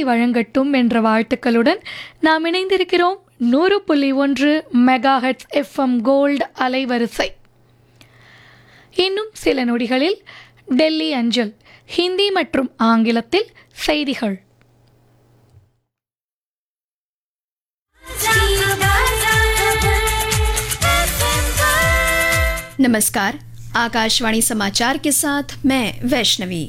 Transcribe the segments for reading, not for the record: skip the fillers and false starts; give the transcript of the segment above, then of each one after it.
வழங்கட்டும் என்ற வாழ்த்துக்களுடன் நாம் இணைந்திருக்கிறோம் 100.1 மெகாஹெட்ஸ் எஃப்எம் கோல்டு அலைவரிசை. இன்னும் சில நொடிகளில் டெல்லி அஞ்சல் ஹிந்தி மற்றும் ஆங்கிலத்தில் செய்திகள். नमस्कार, आकाशवाणी समाचार के साथ मैं वैष्णवी।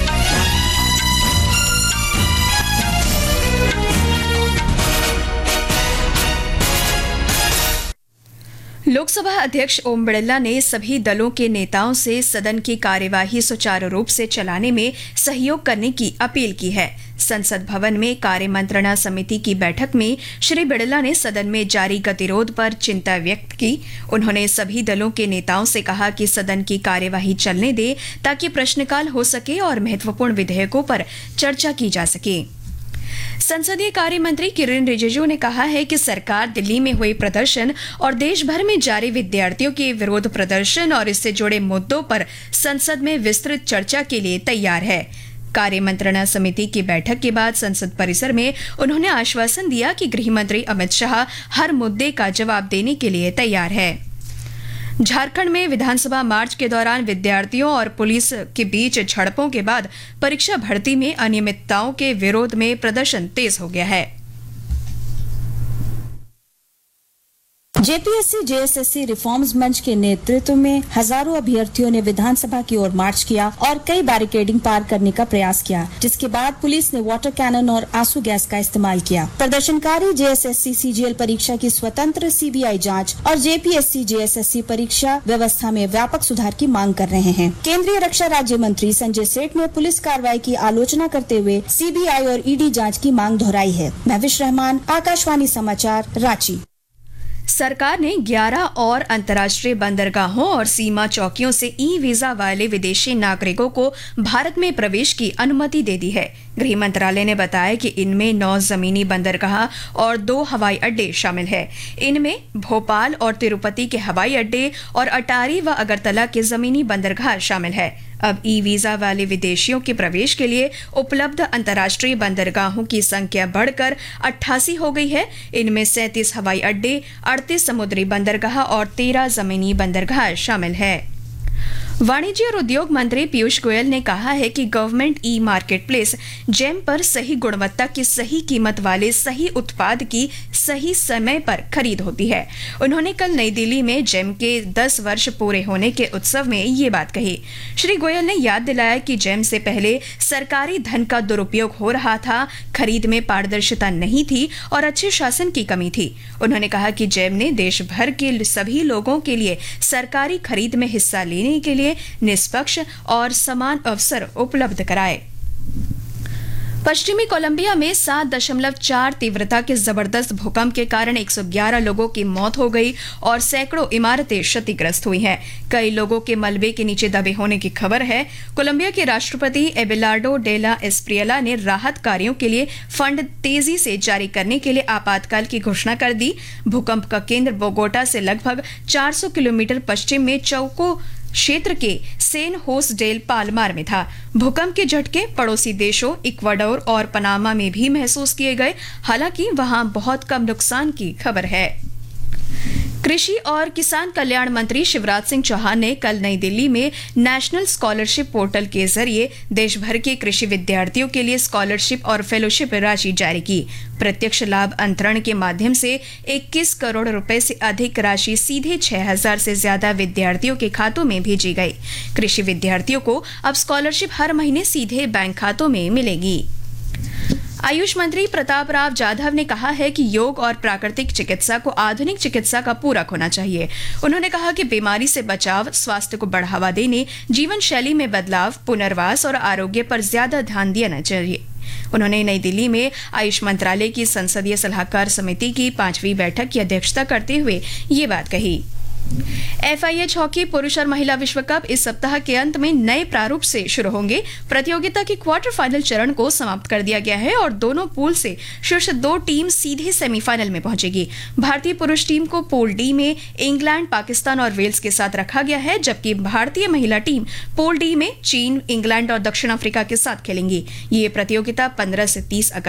लोकसभा अध्यक्ष ओम बिरला ने सभी दलों के नेताओं से सदन की कार्यवाही सुचारू रूप से चलाने में सहयोग करने की अपील की है। संसद भवन में कार्य मंत्रणा समिति की बैठक में श्री बिरला ने सदन में जारी गतिरोध पर चिंता व्यक्त की। उन्होंने सभी दलों के नेताओं से कहा कि सदन की कार्यवाही चलने दे ताकि प्रश्नकाल हो सके और महत्वपूर्ण विधेयकों पर चर्चा की जा सके। संसदीय कार्य मंत्री किरेन रिजिजू ने कहा है कि सरकार दिल्ली में हुए प्रदर्शन और देश भर में जारी विद्यार्थियों के विरोध प्रदर्शन और इससे जुड़े मुद्दों पर संसद में विस्तृत चर्चा के लिए तैयार है। कार्य मंत्रणा समिति की बैठक के बाद संसद परिसर में उन्होंने आश्वासन दिया कि गृह मंत्री अमित शाह हर मुद्दे का जवाब देने के लिए तैयार है। झारखंड में विधानसभा मार्च के दौरान विद्यार्थियों और पुलिस के बीच झड़पों के बाद परीक्षा भर्ती में अनियमितताओं के विरोध में प्रदर्शन तेज हो गया है। जेपीएससी जेएसएससी रिफॉर्म्स मंच के नेतृत्व में हजारों अभ्यर्थियों ने विधानसभा की ओर मार्च किया और कई बैरिकेडिंग पार करने का प्रयास किया, जिसके बाद पुलिस ने वाटर कैनन और आंसू गैस का इस्तेमाल किया। प्रदर्शनकारी जेएसएससी सीजीएल परीक्षा की स्वतंत्र सीबीआई जांच और जेपीएससी जेएसएससी परीक्षा व्यवस्था में व्यापक सुधार की मांग कर रहे हैं। केंद्रीय रक्षा राज्य मंत्री संजय सेठ ने पुलिस कार्रवाई की आलोचना करते हुए सीबीआई और ईडी जाँच की मांग दोहराई है। महविश रहमान, आकाशवाणी समाचार, रांची। सरकार ने 11 और अंतर्राष्ट्रीय बंदरगाहों और सीमा चौकियों से ई वीजा वाले विदेशी नागरिकों को भारत में प्रवेश की अनुमति दे दी है। गृह मंत्रालय ने बताया कि इनमें 9 जमीनी बंदरगाह और 2 हवाई अड्डे शामिल हैं। इनमें भोपाल और तिरुपति के हवाई अड्डे और अटारी व अगरतला के जमीनी बंदरगाह शामिल है। अब ई वीजा वाले विदेशियों के प्रवेश के लिए उपलब्ध अंतर्राष्ट्रीय बंदरगाहों की संख्या बढ़कर 88 हो गई है। इनमें 37 हवाई अड्डे, 38 समुद्री बंदरगाह और 13 जमीनी बंदरगाह शामिल है। वाणिज्य और उद्योग मंत्री पीयूष गोयल ने कहा है कि government e market place GeM पर सही गुणवत्ता की सही कीमत वाले सही उत्पाद की सही समय पर खरीद होती है। उन्होंने कल नई दिल्ली में जेम के 10 वर्ष पूरे होने के उत्सव में ये बात कही। श्री गोयल ने याद दिलाया कि जेम से पहले सरकारी धन का दुरुपयोग हो रहा था, खरीद में पारदर्शिता नहीं थी और अच्छे शासन की कमी थी। उन्होंने कहा कि जेम ने देश भर के सभी लोगों के लिए सरकारी खरीद में हिस्सा लेने के लिए निष्पक्ष और समान अवसर उपलब्ध कराए। पश्चिमी कोलंबिया में 7.4 तीव्रता के जबरदस्त भूकंप के कारण 111 लोगों की मौत हो गई और सैकड़ों इमारतें क्षतिग्रस्त हुई हैं। कई लोगों के मलबे के नीचे दबे होने की खबर है। कोलंबिया के राष्ट्रपति एबेलार्डो डेला एस्प्रियला ने राहत कार्यों के लिए फंड तेजी से जारी करने के लिए आपातकाल की घोषणा कर दी। भूकंप का केंद्र बोगोटा से लगभग 400 किलोमीटर पश्चिम में चौको क्षेत्र के सेन होस डेल पालमार में था। भूकंप के झटके पड़ोसी देशों इक्वाडोर और पनामा में भी महसूस किए गए, हालांकि वहां बहुत कम नुकसान की खबर है। कृषि और किसान कल्याण मंत्री शिवराज सिंह चौहान ने कल नई दिल्ली में नेशनल स्कॉलरशिप पोर्टल के जरिए देश भर के कृषि विद्यार्थियों के लिए स्कॉलरशिप और फेलोशिप राशि जारी की। प्रत्यक्ष लाभ अंतरण के माध्यम से 21 करोड़ रुपए से अधिक राशि सीधे 6000 से ज्यादा विद्यार्थियों के खातों में भेजी गई। कृषि विद्यार्थियों को अब स्कॉलरशिप हर महीने सीधे बैंक खातों में मिलेगी। आयुष मंत्री प्रताप राव जाधव ने कहा है कि योग और प्राकृतिक चिकित्सा को आधुनिक चिकित्सा का पूरक होना चाहिए। उन्होंने कहा कि बीमारी से बचाव, स्वास्थ्य को बढ़ावा देने, जीवन शैली में बदलाव, पुनर्वास और आरोग्य पर ज्यादा ध्यान देना चाहिए। उन्होंने नई दिल्ली में आयुष मंत्रालय की संसदीय सलाहकार समिति की 5वीं बैठक की अध्यक्षता करते हुए ये बात कही। FIH हॉकी पुरुष और महिला विश्व कप इस सप्ताह के अंत में नए प्रारूप से शुरू होंगे। प्रतियोगिता के क्वार्टर फाइनल चरण को समाप्त कर दिया गया है और दोनों पूल से शीर्ष 2 टीम सीधे सेमीफाइनल में पहुंचेगी। भारतीय पुरुष टीम को पूल डी में इंग्लैंड, पाकिस्तान और वेल्स के साथ रखा गया है, जबकि भारतीय महिला टीम पूल डी में चीन, इंग्लैंड और दक्षिण अफ्रीका के साथ खेलेंगी। ये प्रतियोगिता 15 से 30 अगस्त